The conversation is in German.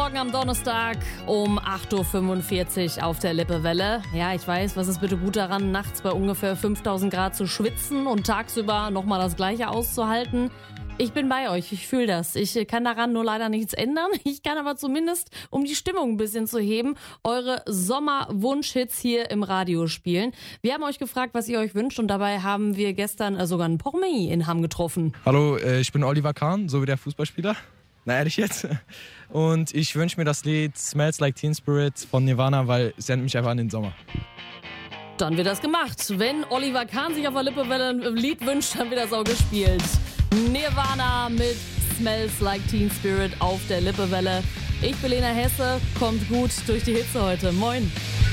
Morgen am Donnerstag um 8.45 Uhr auf der Lippewelle. Ja, ich weiß, was ist bitte gut daran, nachts bei ungefähr 5000 Grad zu schwitzen und tagsüber nochmal das Gleiche auszuhalten? Ich bin bei euch, ich fühle das. Ich kann daran nur leider nichts ändern. Ich kann aber zumindest, um die Stimmung ein bisschen zu heben, eure Sommerwunsch-Hits hier im Radio spielen. Wir haben euch gefragt, was ihr euch wünscht, und dabei haben wir gestern sogar einen Pormi in Hamm getroffen. Hallo, ich bin Oliver Kahn, so wie der Fußballspieler. Na, ehrlich jetzt. Und ich wünsche mir das Lied Smells Like Teen Spirit von Nirvana, weil es erinnert mich einfach an den Sommer. Dann wird das gemacht. Wenn Oliver Kahn sich auf der Lippewelle ein Lied wünscht, dann wird das auch gespielt. Nirvana mit Smells Like Teen Spirit auf der Lippewelle. Ich bin Lena Hesse, kommt gut durch die Hitze heute. Moin.